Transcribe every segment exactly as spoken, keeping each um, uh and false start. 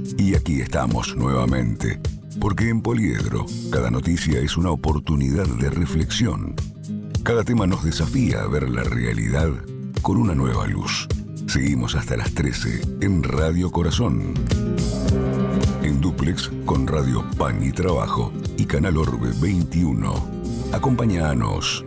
Y aquí estamos nuevamente, porque en Poliedro, cada noticia es una oportunidad de reflexión. Cada tema nos desafía a ver la realidad con una nueva luz. Seguimos hasta las trece en Radio Corazón. En dúplex con Radio Pan y Trabajo y Canal Orbe veintiuno. Acompáñanos.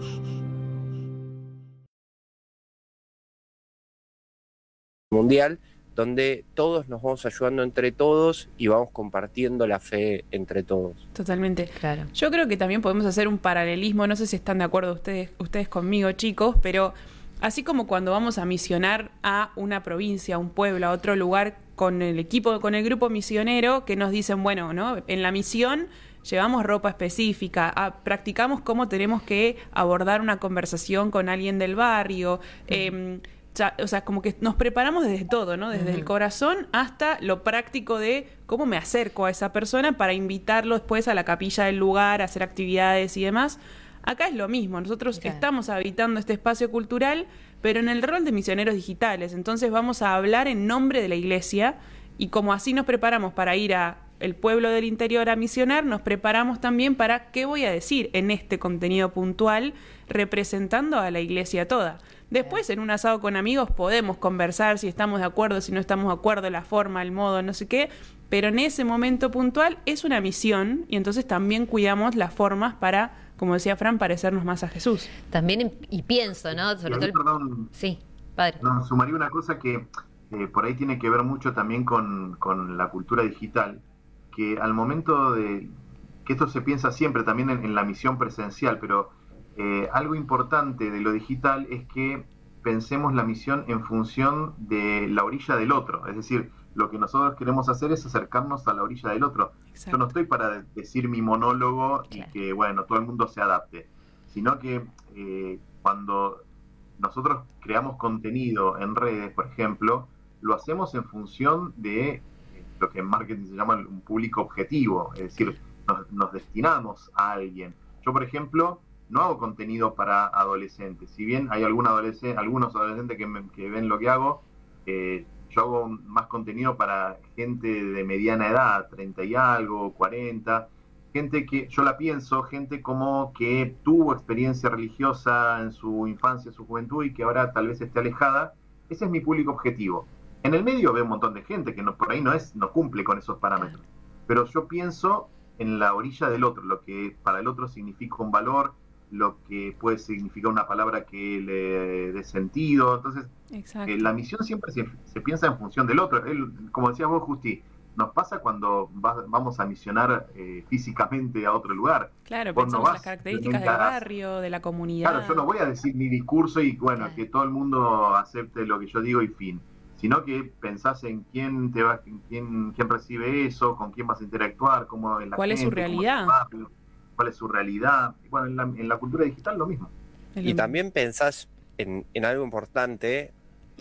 Mundial, donde todos nos vamos ayudando entre todos y vamos compartiendo la fe entre todos. Totalmente. Claro. Yo creo que también podemos hacer un paralelismo, no sé si están de acuerdo ustedes, ustedes conmigo, chicos, pero así como cuando vamos a misionar a una provincia, a un pueblo, a otro lugar con el equipo, con el grupo misionero, que nos dicen, bueno, ¿no? En la misión llevamos ropa específica, a, practicamos cómo tenemos que abordar una conversación con alguien del barrio, mm. eh, ya, o sea, como que nos preparamos desde todo, ¿no? Desde mm. el corazón hasta lo práctico de cómo me acerco a esa persona para invitarlo después a la capilla del lugar, a hacer actividades y demás. Acá es lo mismo, nosotros claro. estamos habitando este espacio cultural, pero en el rol de misioneros digitales, entonces vamos a hablar en nombre de la iglesia y como así nos preparamos para ir a el pueblo del interior a misionar, nos preparamos también para qué voy a decir en este contenido puntual representando a la iglesia toda. Después en un asado con amigos podemos conversar si estamos de acuerdo, si no estamos de acuerdo, la forma, el modo, no sé qué, pero en ese momento puntual es una misión y entonces también cuidamos las formas para, como decía Fran, parecernos más a Jesús. También, y pienso, ¿no? Sobre ahí, todo el... Perdón, sí, padre. No, sumaría una cosa que eh, por ahí tiene que ver mucho también con, con la cultura digital, que al momento de, que esto se piensa siempre también en, en la misión presencial, pero eh, algo importante de lo digital es que pensemos la misión en función de la orilla del otro, es decir, lo que nosotros queremos hacer es acercarnos a la orilla del otro. Exacto. Yo no estoy para decir mi monólogo claro. y que, bueno, todo el mundo se adapte, sino que eh, cuando nosotros creamos contenido en redes, por ejemplo, lo hacemos en función de lo que en marketing se llama un público objetivo, es decir, nos, nos destinamos a alguien. Yo, por ejemplo, no hago contenido para adolescentes, si bien hay algún adolescente, algunos adolescentes que, me, que ven lo que hago, eh, yo hago más contenido para gente de mediana edad, treinta y algo, cuarenta, gente que, yo la pienso, gente como que tuvo experiencia religiosa en su infancia, su juventud y que ahora tal vez esté alejada. Ese es mi público objetivo. En el medio veo un montón de gente que no, por ahí no es, no cumple con esos parámetros. Pero yo pienso en la orilla del otro, lo que para el otro significa un valor, lo que puede significar una palabra que le dé sentido. Entonces, eh, la misión siempre se, se piensa en función del otro. Él, como decías vos, Justi, nos pasa cuando va, vamos a misionar eh, físicamente a otro lugar. Claro, vos pensamos no vas, las características del barrio, de la comunidad. Claro, yo no voy a decir mi discurso y, bueno, claro. que todo el mundo acepte lo que yo digo y fin. Sino que pensás en quién te va, en quién, quién recibe eso, con quién vas a interactuar, cómo es la ¿Cuál gente, es su realidad? Es cuál es su realidad. Bueno, en la, en la cultura digital lo mismo. Y también pensás en, en algo importante,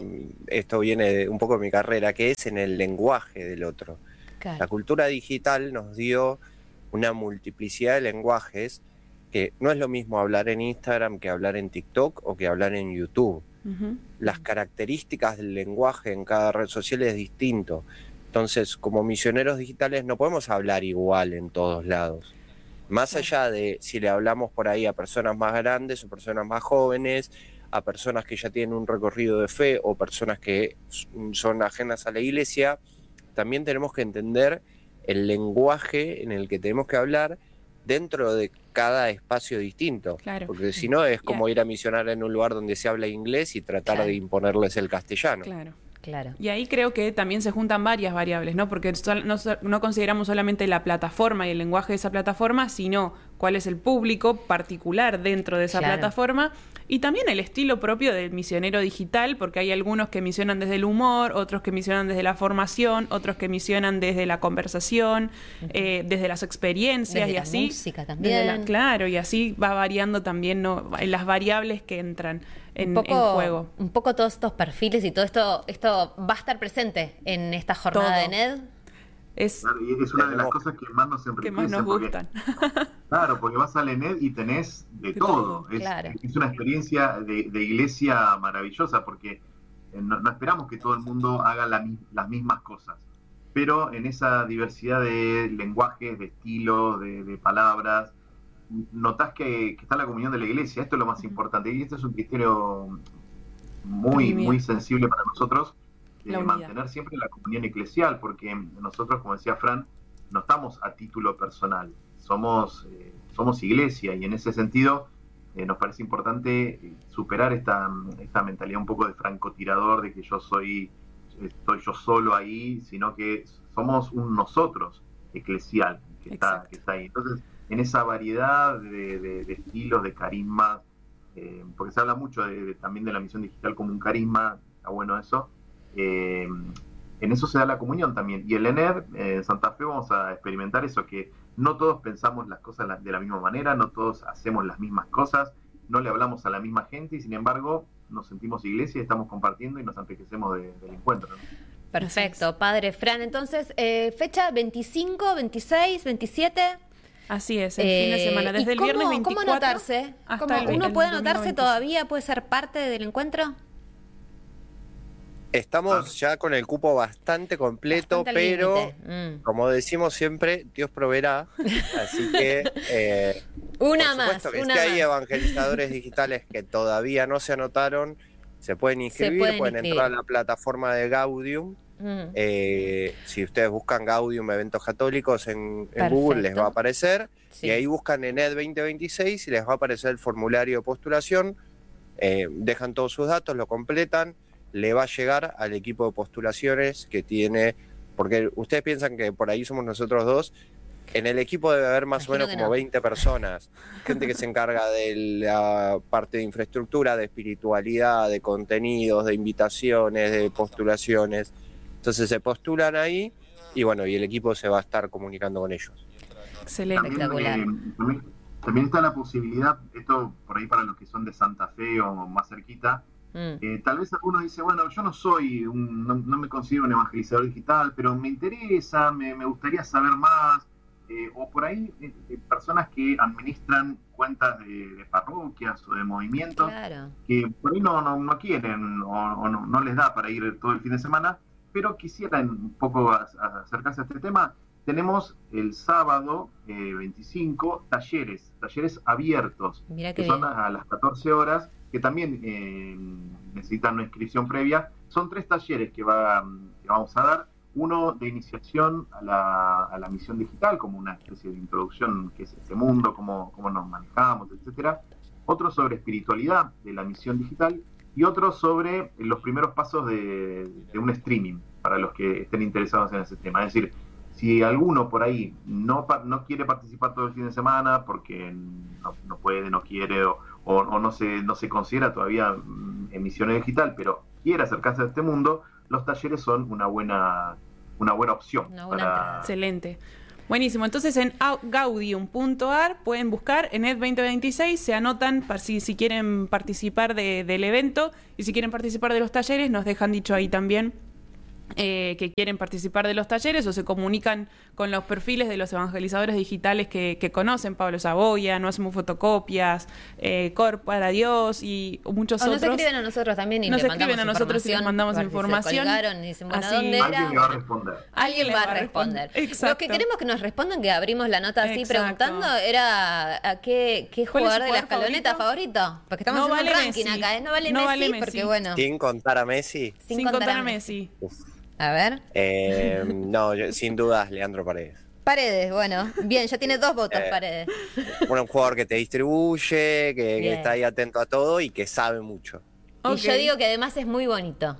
esto viene de un poco de mi carrera, que es en el lenguaje del otro. Claro. La cultura digital nos dio una multiplicidad de lenguajes, que no es lo mismo hablar en Instagram que hablar en TikTok o que hablar en YouTube. Uh-huh. Las características del lenguaje en cada red social es distinto. Entonces, como misioneros digitales no podemos hablar igual en todos lados. Más allá de si le hablamos por ahí a personas más grandes o personas más jóvenes, a personas que ya tienen un recorrido de fe o personas que son ajenas a la iglesia, también tenemos que entender el lenguaje en el que tenemos que hablar dentro de cada espacio distinto. Claro. Porque si no es como yeah. ir a misionar en un lugar donde se habla inglés y tratar claro. de imponerles el castellano. Claro. Claro. Y ahí creo que también se juntan varias variables, ¿no? Porque no, no consideramos solamente la plataforma y el lenguaje de esa plataforma, sino cuál es el público particular dentro de esa claro. plataforma y también el estilo propio del misionero digital, porque hay algunos que misionan desde el humor, otros que misionan desde la formación, otros que misionan desde la conversación, uh-huh. eh, desde las experiencias desde y la así. Música también. La, claro, y así va variando también, ¿no? Las variables que entran en, un poco, en juego. Un poco todos estos perfiles y todo esto, esto va a estar presente en esta jornada todo. de N E D. Es, claro, y es una de las cosas que más nos enriquece. Que más nos porque, gustan. Claro, porque vas al N E D y tenés de, de todo. todo. Es, claro. es una experiencia de, de iglesia maravillosa porque no, no esperamos que todo el mundo haga la, las mismas cosas. pero en esa diversidad de lenguajes, de estilos, de, de palabras, notás que, que está la comunión de la iglesia. Esto es lo más importante, y este es un criterio muy, muy sensible para nosotros, de mantener siempre la comunión eclesial, porque nosotros, como decía Fran, no estamos a título personal, somos, eh, somos iglesia, y en ese sentido eh, nos parece importante superar esta, esta mentalidad un poco de francotirador, de que yo soy, estoy yo solo ahí, sino que somos un nosotros eclesial que está, que está ahí. Entonces, en esa variedad de, de, de estilos, de carismas, eh, porque se habla mucho de, de, también de la misión digital como un carisma, está bueno eso, eh, en eso se da la comunión también. Y el ENED, eh, en Santa Fe, vamos a experimentar eso, que no todos pensamos las cosas de la misma manera, no todos hacemos las mismas cosas, no le hablamos a la misma gente, y sin embargo nos sentimos iglesia, estamos compartiendo y nos enriquecemos de, del encuentro, ¿no? Perfecto, Padre Fran. Entonces, eh, fecha veinticinco, veintiséis, veintisiete... Así es, el eh, fin de semana, desde el viernes veinticuatro. ¿Cómo anotarse? Hasta ¿Cómo, el, ¿Uno el puede anotarse veintiséis. todavía? ¿Puede ser parte del encuentro? Estamos ya con el cupo bastante completo, Bastante pero mm. como decimos siempre, Dios proveerá. Así que eh, una por supuesto más, que una si hay más. evangelizadores digitales que todavía no se anotaron, se pueden inscribir, se pueden, pueden inscribir. entrar a la plataforma de Gaudium. Mm. Eh, si ustedes buscan Gaudium Eventos Católicos en, en Google, les va a aparecer. Sí. Y ahí buscan ENED veinte veintiséis y les va a aparecer el formulario de postulación. Eh, dejan todos sus datos, lo completan, le va a llegar al equipo de postulaciones que tiene, porque ustedes piensan que por ahí somos nosotros dos. En el equipo debe haber más Imagino o menos como no. veinte personas, gente que se encarga de la parte de infraestructura, de espiritualidad, de contenidos, de invitaciones, de postulaciones. Entonces se postulan ahí y bueno, y el equipo se va a estar comunicando con ellos. Excelente. También, eh, también, también está la posibilidad, esto por ahí para los que son de Santa Fe o más cerquita, mm. eh, tal vez alguno dice, bueno, yo no soy, un, no, no me considero un evangelizador digital, pero me interesa, me, me gustaría saber más, eh, o por ahí eh, eh, personas que administran cuentas de, de parroquias o de movimientos, claro. que por ahí no, no, no quieren o, o no, no les da para ir todo el fin de semana, pero quisieran un poco a, a acercarse a este tema. Tenemos el sábado eh, veinticinco talleres, talleres abiertos, Mira que, que son a, a las catorce horas, que también eh, necesitan una inscripción previa. Son tres talleres que, va, que vamos a dar. Uno de iniciación a la, a la misión digital, como una especie de introducción, que es este mundo, cómo, cómo nos manejamos, etcétera. Otro sobre espiritualidad de la misión digital, y otro sobre los primeros pasos de, de un streaming, para los que estén interesados en ese tema. Es decir, si alguno por ahí no, no quiere participar todo el fin de semana porque no, no puede, no quiere o, o, o no, se, no se considera todavía en misión digital, pero quiere acercarse a este mundo, los talleres son una buena, una buena opción. Una buena para... Excelente. Buenísimo. Entonces en gaudium punto a r pueden buscar ENED veinte veintiséis, se anotan para si, si quieren participar de, del evento, y si quieren participar de los talleres, nos dejan dicho ahí también Eh, que quieren participar de los talleres, o se comunican con los perfiles de los evangelizadores digitales que, que conocen, Pablo Saboya, No Hacemos Fotocopias, eh, Cor para Dios y muchos o otros. Nos escriben a nosotros también y nos le escriben a nosotros y les mandamos información. Se colgaron y dicen, bueno, así, ¿dónde era? Alguien le va a responder. Alguien va a responder. Exacto. Lo que queremos que nos respondan, que abrimos la nota así Exacto. preguntando, era a qué, qué jugador de la escaloneta favorito? favorito. Porque estamos no haciendo vale un ranking Messi. acá, ¿eh? No vale, no Messi, vale Messi, porque bueno. Sin contar a Messi. Sin, Sin contar, contar a Messi. Messi. A ver. Eh, no, yo, sin dudas, Leandro Paredes. Paredes, bueno. Bien, ya tiene dos votos, eh, Paredes. Bueno, un jugador que te distribuye, que, que está ahí atento a todo y que sabe mucho. Y okay. yo digo que además es muy bonito.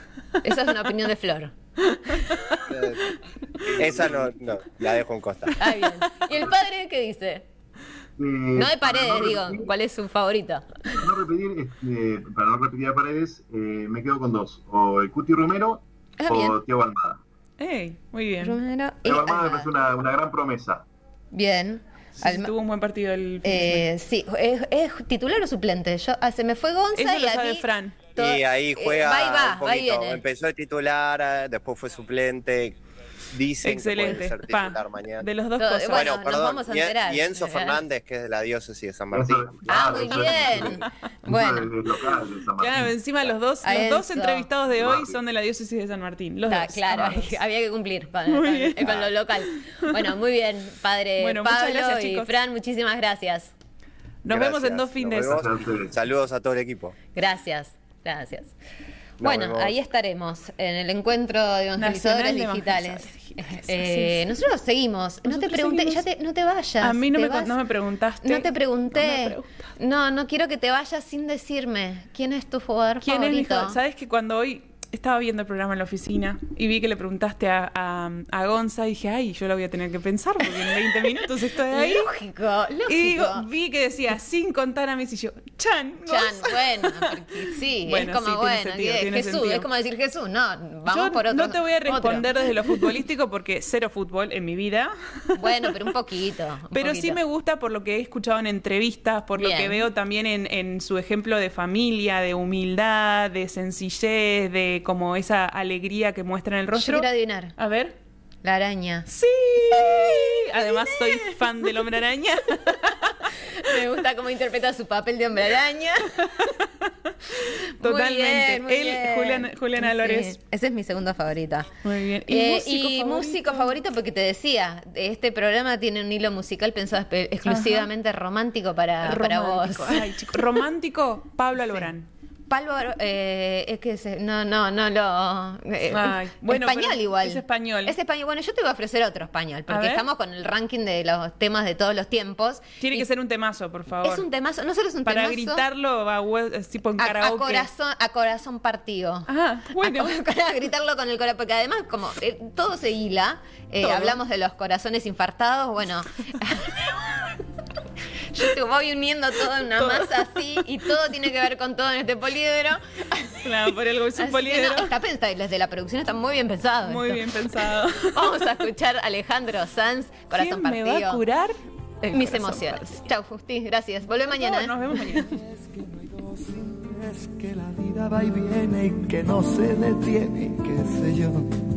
Esa es una opinión de Flor. Esa no, no, la dejo en costa. Ah, bien. ¿Y el padre qué dice? Eh, no de Paredes, no digo. repetir, ¿Cuál es su favorito? Para no repetir, este, para no repetir a Paredes, eh, me quedo con dos. O el Cuti Romero ah, o Thiago Almada. Hey, muy bien. Romero Thiago Almada me parece una, una gran promesa. Bien. Sí, Alma... tuvo un buen partido el eh, sí, ¿es, ¿es titular o suplente? Yo, ah, se me fue Gonza Eso y lo a sabe mí, Fran. Todo, y ahí juega eh, va y va, un poquito. va y viene. Empezó de titular, después fue suplente. dicen Excelente. que pueden ser titular mañana. De los dos Todo, cosas. bueno, Bueno, perdón. nos vamos a enterar. Y Enzo Fernández, que es de la diócesis de San Martín. Eso, Ah, claro, muy eso es- bien. eso Bueno. es local de San Martín. Claro, encima los dos, A los dos Enzo. entrevistados de hoy Barrio. son de la diócesis de San Martín. Los Está dos. claro, Ah, dos. había que cumplir con, Muy con- bien. con lo local. Bueno, muy bien, padre Bueno, muchas Pablo gracias, y chicos. Fran, muchísimas gracias. Nos Gracias. vemos en dos Nos fines. vemos. Gracias a ustedes. Saludos a todo el equipo. Gracias, gracias. Nos Bueno, vemos. ahí estaremos en el encuentro de evangelizadores Nacional de digitales. Evangelizadores Digitales, Eh, así es. nosotros seguimos. no te Nosotros pregunté, seguimos. ya te, no te vayas. A mí no ¿te me, con- vas? no me preguntaste. No te pregunté. No me preguntaste. No, no quiero que te vayas sin decirme quién es tu jugador ¿Quién es mi favorito. hijo? ¿Sabes que cuando hoy estaba viendo el programa en la oficina y vi que le preguntaste a, a, a Gonza y dije, ay, yo lo voy a tener que pensar porque en veinte minutos estoy ahí? Lógico, lógico. Y digo, vi que decía, sin contar a Messi, y yo, Chan, Chan, Gonza. bueno, porque sí, Bueno, es como sí, tiene bueno, sentido, que tiene Jesús, sentido. es como decir Jesús, no, vamos Yo por otro. no te voy a otro. responder desde lo futbolístico porque cero fútbol en mi vida. Bueno, pero un poquito. un Pero sí poquito. me gusta por lo que he escuchado en entrevistas, por lo Bien. que veo también en, en su ejemplo de familia, de humildad, de sencillez, de como esa alegría que muestra en el Yo rostro. quiero adivinar. A ver. La araña. ¡Sí! Además soy fan del Hombre Araña. Me gusta cómo interpreta su papel de hombre araña. Totalmente. Muy bien, muy Él, bien. Julián, Julián Sí, Álvarez. ese es mi segunda favorita. Muy bien. ¿Y, ¿Y, eh, músico, y favorito? músico favorito? Porque te decía, este programa tiene un hilo musical pensado espe- exclusivamente romántico para, para vos. Romántico. Ay, chico. Romántico, Pablo Alborán. Pablo, eh, es que se- no, no, no lo. eh, Ay, bueno, español pero igual. es español. Es español. Bueno, yo te voy a ofrecer otro español, A porque ver. estamos con el ranking de los temas de todos los tiempos. Tiene Y que ser un temazo, por favor. Es un temazo, no solo es un Para temazo. gritarlo va hue- es tipo en A, a karaoke. corazón, a corazón partido. Ah, bueno. A, a gritarlo con el corazón, porque además como eh, todo se hila, eh, Todo. hablamos de los corazones infartados, bueno, yo te voy uniendo todo en una Todo. masa así y todo tiene que ver con todo en este poliedro. Claro, por algo es un Así que poliedro. no, está pensado, los de la producción están muy bien pensados. Muy esto. bien pensado. Vamos a escuchar a Alejandro Sanz, Corazón ¿Quién me Partido. va a curar el Mis corazón emociones. partido? Chau, Justi, gracias. Volvé mañana. ¿eh? Nos vemos mañana. Es que no hay dos sin tres, que la vida va y viene y que no se detiene, qué sé yo.